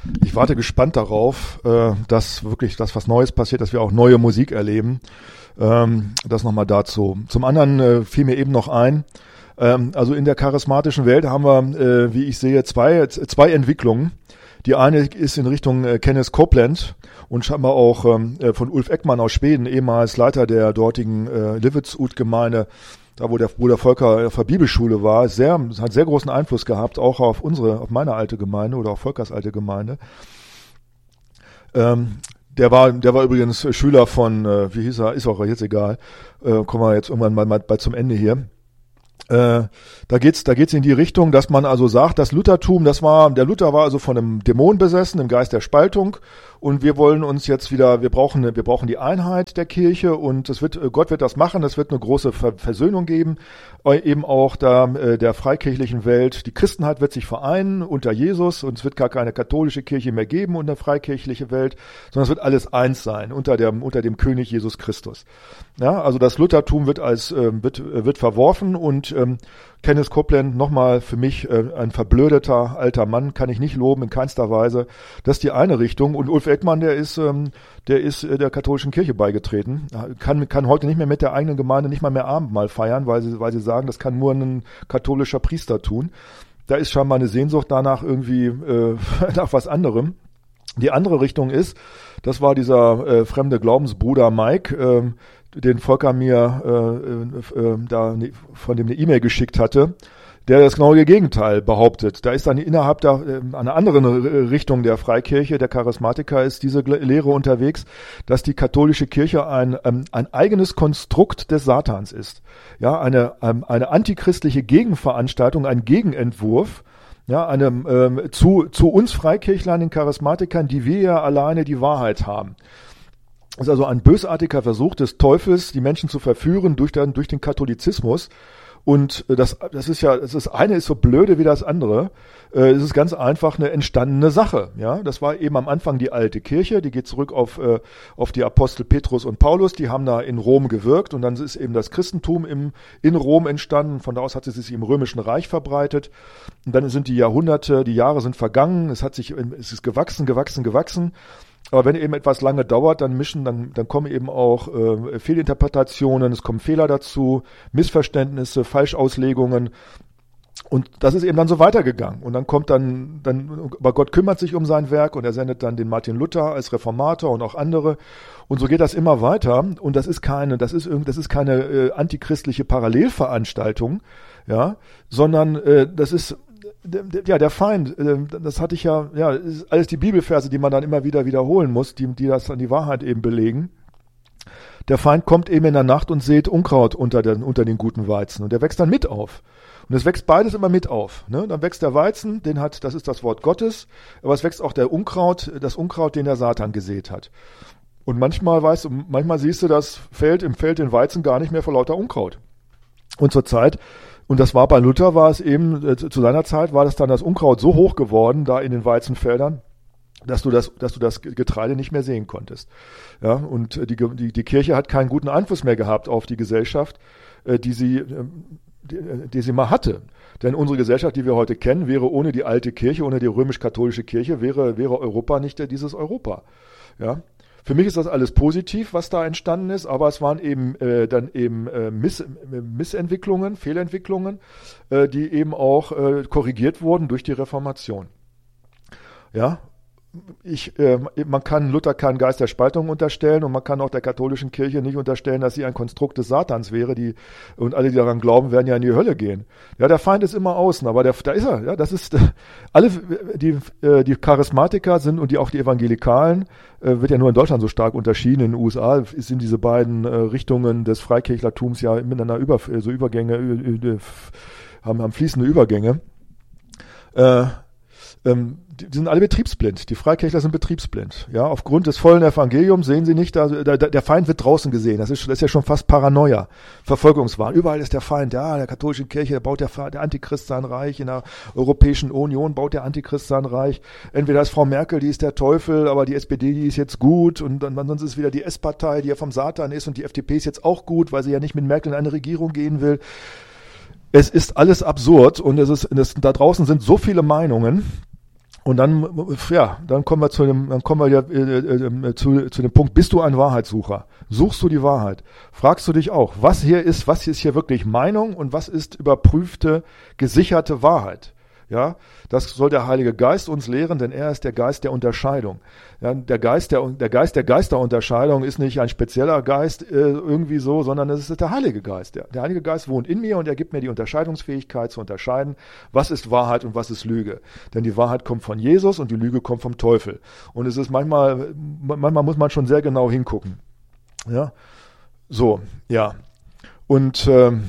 Ich warte gespannt darauf, dass wirklich das was Neues passiert, dass wir auch neue Musik erleben. Das nochmal dazu. Zum anderen fiel mir eben noch ein, also in der charismatischen Welt haben wir, wie ich sehe, zwei Entwicklungen. Die eine ist in Richtung Kenneth Copeland und scheinbar auch von Ulf Ekman aus Schweden, ehemals Leiter der dortigen Livetsud-Gemeinde, da wo der Volker auf der Bibelschule war, hat sehr großen Einfluss gehabt, auch auf meine alte Gemeinde oder auf Volkers alte Gemeinde. Der war übrigens Schüler von, wie hieß er, ist auch jetzt egal, kommen wir jetzt irgendwann mal bei zum Ende hier. Da geht's in die Richtung, dass man also sagt, das Luthertum, der Luther war also von einem Dämon besessen, im Geist der Spaltung, und wir wollen uns jetzt wieder, wir brauchen die Einheit der Kirche, und Gott wird das machen, es wird eine große Versöhnung geben, eben auch der freikirchlichen Welt. Die Christenheit wird sich vereinen unter Jesus, und es wird gar keine katholische Kirche mehr geben und eine freikirchliche Welt, sondern es wird alles eins sein unter dem König Jesus Christus. Ja, also das Luthertum wird verworfen, und Kenneth Copeland, nochmal für mich ein verblödeter alter Mann, kann ich nicht loben in keinster Weise. Das ist die eine Richtung. Und Ulf Ekman, der ist der katholischen Kirche beigetreten, kann heute nicht mehr mit der eigenen Gemeinde nicht mal mehr Abendmahl feiern, weil sie sagen, das kann nur ein katholischer Priester tun. Da ist scheinbar eine Sehnsucht danach irgendwie nach was anderem. Die andere Richtung ist, das war dieser fremde Glaubensbruder Mike, den Volker mir von dem eine E-Mail geschickt hatte, der das genaue Gegenteil behauptet. Da ist dann innerhalb einer anderen Richtung der Freikirche, der Charismatiker, ist diese Lehre unterwegs, dass die katholische Kirche ein eigenes Konstrukt des Satans ist. Ja, eine antichristliche Gegenveranstaltung, ein Gegenentwurf, ja, zu uns Freikirchlern, den Charismatikern, die wir ja alleine die Wahrheit haben. Das ist also ein bösartiger Versuch des Teufels, die Menschen zu verführen durch den Katholizismus. Und das eine ist so blöde wie das andere. Es ist ganz einfach eine entstandene Sache. Ja, das war eben am Anfang die alte Kirche. Die geht zurück auf die Apostel Petrus und Paulus. Die haben da in Rom gewirkt, und dann ist eben das Christentum in Rom entstanden. Von da aus hat es sich im Römischen Reich verbreitet. Und dann sind die Jahre sind vergangen. Es ist gewachsen. Aber wenn eben etwas lange dauert, dann kommen eben auch Fehlinterpretationen, es kommen Fehler dazu, Missverständnisse, Falschauslegungen. Und das ist eben dann so weitergegangen. Und dann kommt aber Gott kümmert sich um sein Werk, und er sendet dann den Martin Luther als Reformator und auch andere. Und so geht das immer weiter. Und das ist keine antichristliche Parallelveranstaltung, ja, sondern das ist der Feind, das hatte ich ist alles die Bibelverse, die man dann immer wieder wiederholen muss, die das an die Wahrheit eben belegen. Der Feind kommt eben in der Nacht und sät Unkraut unter den guten Weizen, und der wächst dann mit auf. Und es wächst beides immer mit auf. Ne? Dann wächst der Weizen, das ist das Wort Gottes, aber es wächst auch das Unkraut, den der Satan gesät hat. Und manchmal siehst du im Feld den Weizen gar nicht mehr vor lauter Unkraut. Und zur Zeit, und das war bei Luther, war es eben, zu seiner Zeit war das Unkraut so hoch geworden, da in den Weizenfeldern, dass du das Getreide nicht mehr sehen konntest. Ja, und die Kirche hat keinen guten Einfluss mehr gehabt auf die Gesellschaft, die sie mal hatte. Denn unsere Gesellschaft, die wir heute kennen, wäre ohne die alte Kirche, ohne die römisch-katholische Kirche, wäre Europa nicht dieses Europa. Ja. Für mich ist das alles positiv, was da entstanden ist, aber es waren eben Missentwicklungen, Fehlentwicklungen, die eben auch korrigiert wurden durch die Reformation. Ja, man kann Luther keinen Geist der Spaltung unterstellen, und man kann auch der katholischen Kirche nicht unterstellen, dass sie ein Konstrukt des Satans wäre, und alle, die daran glauben, werden ja in die Hölle gehen. Ja, der Feind ist immer außen, aber da ist er. Ja, das ist alle die Charismatiker sind, und auch die Evangelikalen, wird ja nur in Deutschland so stark unterschieden. In den USA sind diese beiden Richtungen des Freikirchlertums ja miteinander Übergänge, haben fließende Übergänge. Die sind alle betriebsblind. Die Freikirchler sind betriebsblind. Ja, aufgrund des vollen Evangeliums sehen sie nicht, der Feind wird draußen gesehen. Das ist ja schon fast Paranoia, Verfolgungswahn. Überall ist der Feind. Ja, der katholischen Kirche baut der Antichrist sein Reich. In der Europäischen Union baut der Antichrist sein Reich. Entweder ist Frau Merkel, die ist der Teufel, aber die SPD, die ist jetzt gut. Und dann sonst ist es wieder die S-Partei, die ja vom Satan ist. Und die FDP ist jetzt auch gut, weil sie ja nicht mit Merkel in eine Regierung gehen will. Es ist alles absurd, und da draußen sind so viele Meinungen. Und dann, ja, dann kommen wir zu dem Punkt, bist du ein Wahrheitssucher? Suchst du die Wahrheit? Fragst du dich auch, was ist hier wirklich Meinung und was ist überprüfte, gesicherte Wahrheit? Ja, das soll der Heilige Geist uns lehren, denn er ist der Geist der Unterscheidung. Ja, der Geist der Geisterunterscheidung ist nicht ein spezieller Geist irgendwie so, sondern es ist der Heilige Geist. Der Heilige Geist wohnt in mir und er gibt mir die Unterscheidungsfähigkeit zu unterscheiden, was ist Wahrheit und was ist Lüge. Denn die Wahrheit kommt von Jesus und die Lüge kommt vom Teufel. Und es ist manchmal muss man schon sehr genau hingucken. Ja, so, ja. Und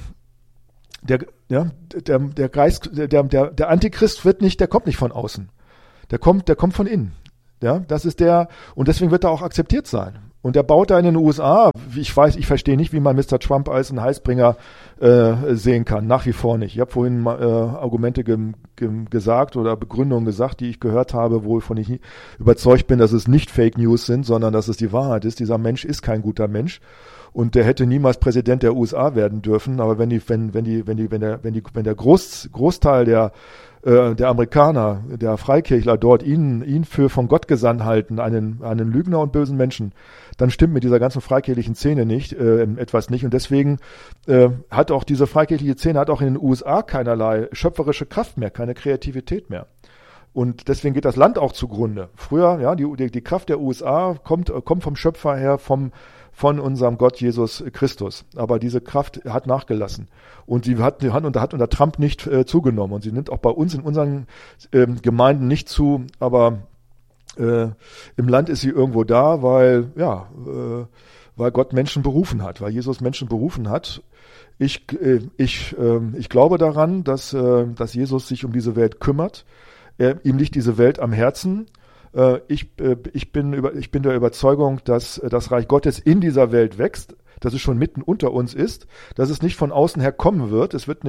der Geist, der Antichrist der kommt nicht von außen. Der kommt von innen. Ja, das ist und deswegen wird er auch akzeptiert sein. Und der baut da in den USA, ich verstehe nicht, wie man Mr. Trump als einen Heißbringer sehen kann. Nach wie vor nicht. Ich habe vorhin Argumente gesagt oder Begründungen gesagt, die ich gehört habe, wovon ich überzeugt bin, dass es nicht Fake News sind, sondern dass es die Wahrheit ist. Dieser Mensch ist kein guter Mensch. Und der hätte niemals Präsident der USA werden dürfen. Aber wenn der Großteil der Amerikaner, der Freikirchler dort ihn für von Gott gesandt halten, einen Lügner und bösen Menschen, dann stimmt mit dieser ganzen freikirchlichen Szene etwas nicht. Und deswegen hat auch diese freikirchliche Szene in den USA keinerlei schöpferische Kraft mehr, keine Kreativität mehr. Und deswegen geht das Land auch zugrunde. Früher, ja, die Kraft der USA kommt vom Schöpfer her, von unserem Gott Jesus Christus. Aber diese Kraft hat nachgelassen. Und sie hat unter Trump nicht zugenommen. Und sie nimmt auch bei uns in unseren Gemeinden nicht zu. Aber im Land ist sie irgendwo da, weil Gott Menschen berufen hat, weil Jesus Menschen berufen hat. Ich glaube daran, dass Jesus sich um diese Welt kümmert. Ihm liegt diese Welt am Herzen. Ich bin der Überzeugung, dass das Reich Gottes in dieser Welt wächst, dass es schon mitten unter uns ist, dass es nicht von außen her kommen wird. Gott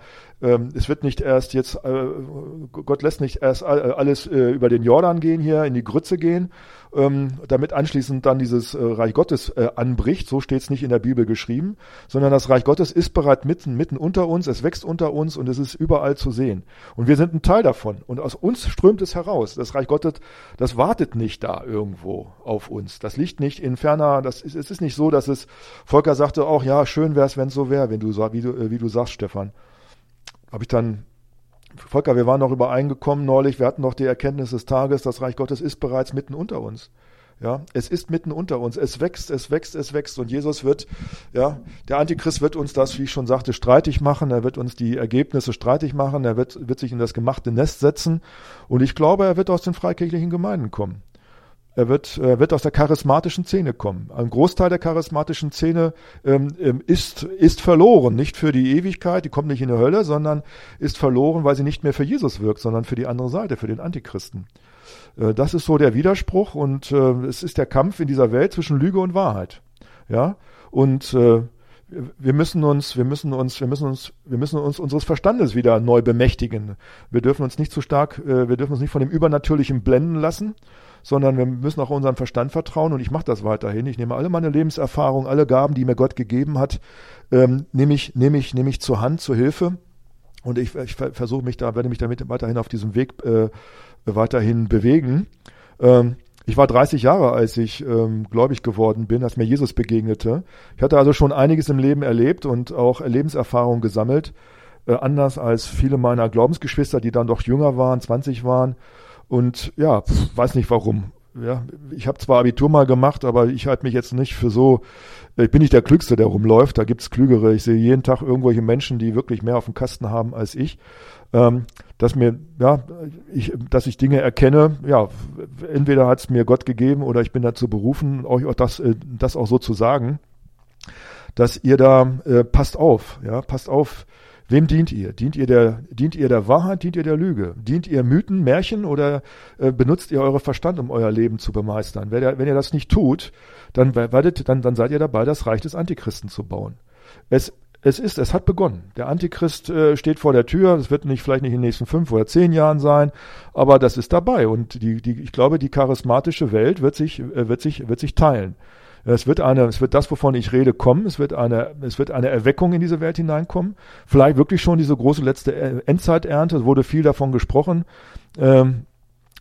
lässt nicht erst alles über den Jordan gehen hier, in die Grütze gehen, damit anschließend dann dieses Reich Gottes anbricht. So steht es nicht in der Bibel geschrieben, sondern das Reich Gottes ist bereits mitten unter uns, es wächst unter uns und es ist überall zu sehen. Und wir sind ein Teil davon und aus uns strömt es heraus. Das Reich Gottes, das wartet nicht da irgendwo auf uns. Das liegt nicht in ferner, es ist nicht so, dass Volker sagte auch, ja, schön wäre es, wenn es so wäre, wie du sagst, Stefan. Volker, wir waren noch übereingekommen neulich, wir hatten noch die Erkenntnis des Tages, das Reich Gottes ist bereits mitten unter uns. Ja, es ist mitten unter uns, es wächst und Jesus der Antichrist wird uns das, wie ich schon sagte, streitig machen, er wird uns die Ergebnisse streitig machen, er wird sich in das gemachte Nest setzen und ich glaube, er wird aus den freikirchlichen Gemeinden kommen. Er wird aus der charismatischen Szene kommen. Ein Großteil der charismatischen Szene ist verloren, nicht für die Ewigkeit, die kommt nicht in die Hölle, sondern ist verloren, weil sie nicht mehr für Jesus wirkt, sondern für die andere Seite, für den Antichristen. Das ist so der Widerspruch und es ist der Kampf in dieser Welt zwischen Lüge und Wahrheit. Ja, und wir müssen uns unseres Verstandes wieder neu bemächtigen. Wir dürfen uns nicht von dem Übernatürlichen blenden lassen, sondern wir müssen auch unserem Verstand vertrauen und ich mache das weiterhin. Ich nehme alle meine Lebenserfahrung, alle Gaben, die mir Gott gegeben hat, nehme ich zur Hand, zur Hilfe und ich werde mich damit weiterhin auf diesem Weg weiterhin bewegen. Ich war 30 Jahre, als ich gläubig geworden bin, als mir Jesus begegnete. Ich hatte also schon einiges im Leben erlebt und auch Lebenserfahrung gesammelt, anders als viele meiner Glaubensgeschwister, die dann doch jünger waren, 20 waren. Und ja, weiß nicht warum. Ja, ich habe zwar Abitur mal gemacht, aber ich halte mich jetzt nicht für ich bin nicht der Klügste, der rumläuft. Da gibt's Klügere. Ich sehe jeden Tag irgendwelche Menschen, die wirklich mehr auf dem Kasten haben als ich. Dass ich Dinge erkenne, ja, entweder hat's mir Gott gegeben oder ich bin dazu berufen, euch auch das auch so zu sagen, dass ihr da passt auf. Wem dient ihr? Dient ihr der Wahrheit? Dient ihr der Lüge? Dient ihr Mythen, Märchen oder benutzt ihr euren Verstand, um euer Leben zu bemeistern? Wenn ihr das nicht tut, dann seid ihr dabei, das Reich des Antichristen zu bauen. Es hat begonnen. Der Antichrist steht vor der Tür. Das wird vielleicht nicht in den nächsten 5 oder 10 Jahren sein, aber das ist dabei. Und ich glaube, die charismatische Welt wird sich teilen. Es wird das, wovon ich rede, kommen. Es wird eine Erweckung in diese Welt hineinkommen. Vielleicht wirklich schon diese große letzte Endzeiternte. Es wurde viel davon gesprochen.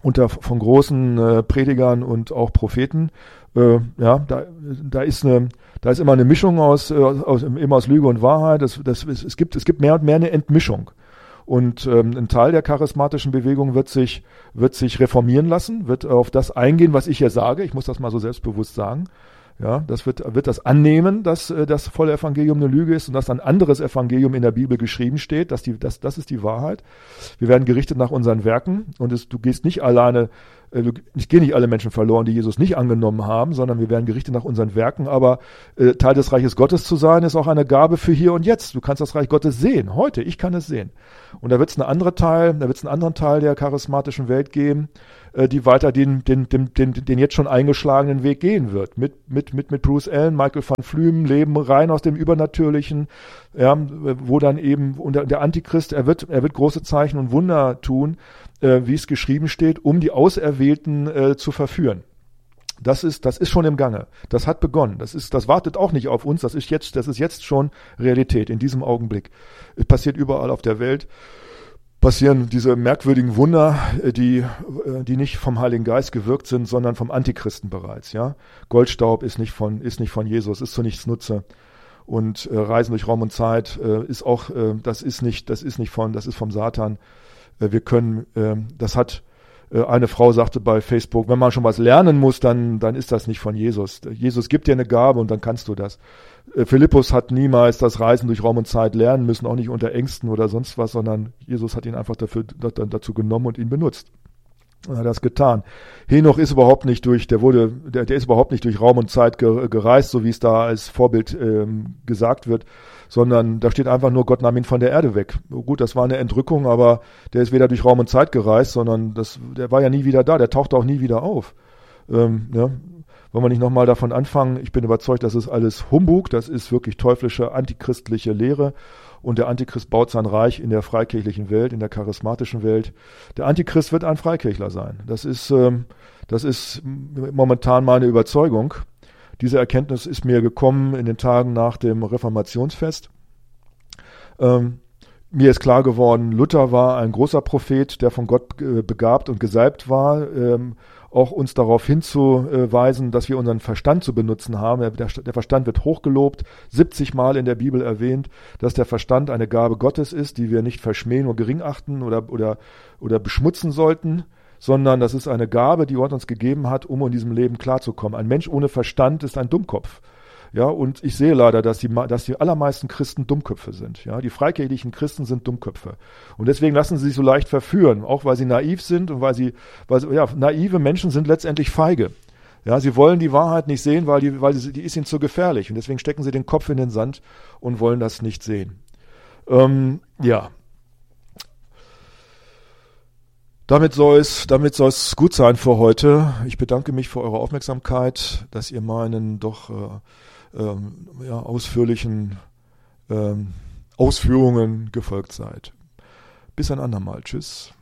von großen Predigern und auch Propheten. Da ist immer eine Mischung immer aus Lüge und Wahrheit. Es gibt mehr und mehr eine Entmischung. Und ein Teil der charismatischen Bewegung wird sich reformieren lassen, wird auf das eingehen, was ich hier sage. Ich muss das mal so selbstbewusst sagen. Ja, wird das annehmen, dass das volle Evangelium eine Lüge ist und dass ein anderes Evangelium in der Bibel geschrieben steht. Das ist die Wahrheit. Wir werden gerichtet nach unseren Werken und du gehst nicht alleine. Es gehen nicht alle Menschen verloren, die Jesus nicht angenommen haben, sondern wir werden gerichtet nach unseren Werken. Aber Teil des Reiches Gottes zu sein, ist auch eine Gabe für hier und jetzt. Du kannst das Reich Gottes sehen. Heute, ich kann es sehen. Und da wird es einen anderen Teil der charismatischen Welt geben, die weiter den jetzt schon eingeschlagenen Weg gehen wird. Mit Bruce Allen, Michael van Flumen, Leben rein aus dem Übernatürlichen, ja, wo dann eben der Antichrist, er wird große Zeichen und Wunder tun, wie es geschrieben steht, um die Auserwählten zu verführen. Das ist schon im Gange. Das hat begonnen. Das wartet auch nicht auf uns. Das ist jetzt schon Realität in diesem Augenblick. Es passiert überall auf der Welt. Passieren diese merkwürdigen Wunder, die nicht vom Heiligen Geist gewirkt sind, sondern vom Antichristen bereits. Ja, Goldstaub ist nicht von Jesus, ist zu nichts Nutze. Und Reisen durch Raum und Zeit ist vom Satan. Eine Frau sagte bei Facebook, wenn man schon was lernen muss, dann ist das nicht von Jesus. Jesus gibt dir eine Gabe und dann kannst du das. Philippus hat niemals das Reisen durch Raum und Zeit lernen müssen, auch nicht unter Ängsten oder sonst was, sondern Jesus hat ihn einfach dazu genommen und ihn benutzt. Und hat das getan. Henoch ist überhaupt nicht der ist überhaupt nicht durch Raum und Zeit gereist, so wie es da als Vorbild gesagt wird, sondern da steht einfach nur, Gott nahm ihn von der Erde weg. Gut, das war eine Entrückung, aber der ist weder durch Raum und Zeit gereist, sondern der war ja nie wieder da, der tauchte auch nie wieder auf. Wollen wir nicht nochmal davon anfangen? Ich bin überzeugt, das ist alles Humbug, das ist wirklich teuflische, antichristliche Lehre. Und der Antichrist baut sein Reich in der freikirchlichen Welt, in der charismatischen Welt. Der Antichrist wird ein Freikirchler sein. Das ist momentan meine Überzeugung. Diese Erkenntnis ist mir gekommen in den Tagen nach dem Reformationsfest. Mir ist klar geworden, Luther war ein großer Prophet, der von Gott begabt und gesalbt war, auch uns darauf hinzuweisen, dass wir unseren Verstand zu benutzen haben. Der Verstand wird hochgelobt, 70 Mal in der Bibel erwähnt, dass der Verstand eine Gabe Gottes ist, die wir nicht verschmähen oder gering achten oder beschmutzen sollten, sondern das ist eine Gabe, die Gott uns gegeben hat, um in diesem Leben klarzukommen. Ein Mensch ohne Verstand ist ein Dummkopf. Ja, und ich sehe leider, dass die allermeisten Christen Dummköpfe sind. Ja, die freikirchlichen Christen sind Dummköpfe. Und deswegen lassen sie sich so leicht verführen, auch weil sie naiv sind und weil naive Menschen sind letztendlich feige. Ja, sie wollen die Wahrheit nicht sehen, weil die ist ihnen zu gefährlich. Und deswegen stecken sie den Kopf in den Sand und wollen das nicht sehen. Damit soll es gut sein für heute. Ich bedanke mich für eure Aufmerksamkeit, dass ihr meinen doch ausführlichen Ausführungen gefolgt seid. Bis ein andermal. Tschüss.